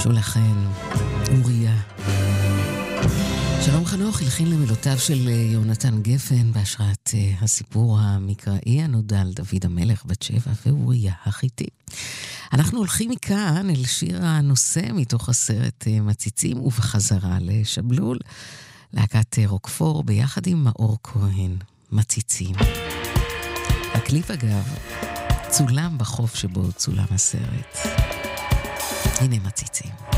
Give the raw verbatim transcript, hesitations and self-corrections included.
שולחן, אוריה. שלום חנוך הלחין למילותיו של יונתן גפן בהשראת הסיפור המקראי הנודע על דוד המלך בת שבע ואוריה החיתי. אנחנו הולכים מכאן אל שיר הנושא מתוך הסרט מציצים ובחזרה לשבלול, להקת רוקפור ביחד עם מאור כהן, מציצים. הקליפ אגב צולם בחוף שבו צולם הסרט. הנה מציצים.